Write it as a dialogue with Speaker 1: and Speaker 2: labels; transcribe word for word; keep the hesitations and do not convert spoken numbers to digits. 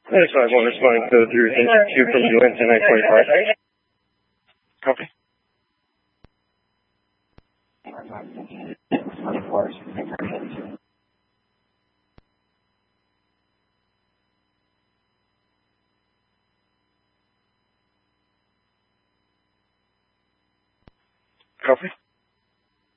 Speaker 1: ninety-five one responding to through two from U N ten nine twenty-five.
Speaker 2: Copy. Copy.